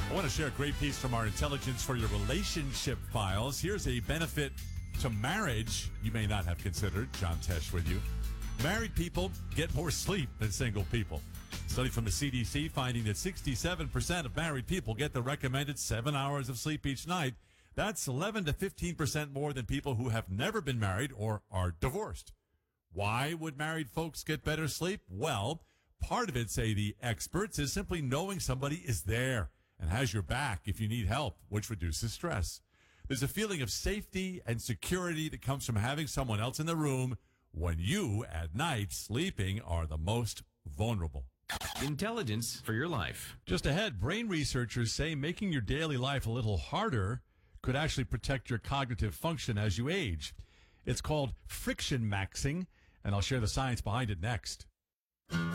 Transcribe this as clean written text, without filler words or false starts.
I want to share a great piece from our Intelligence for Your Relationship files. Here's a benefit to marriage you may not have considered. John Tesh with you. Married people get more sleep than single people. Study from the CDC finding that 67% of married people get the recommended 7 hours of sleep each night. That's 11 to 15% more than people who have never been married or are divorced. Why would married folks get better sleep? Well, part of it, say the experts, is simply knowing somebody is there and has your back if you need help, which reduces stress. There's a feeling of safety and security that comes from having someone else in the room when you, at night, sleeping, are the most vulnerable. Intelligence for your life. Just ahead, brain researchers say making your daily life a little harder could actually protect your cognitive function as you age. It's called friction maxing, and I'll share the science behind it next.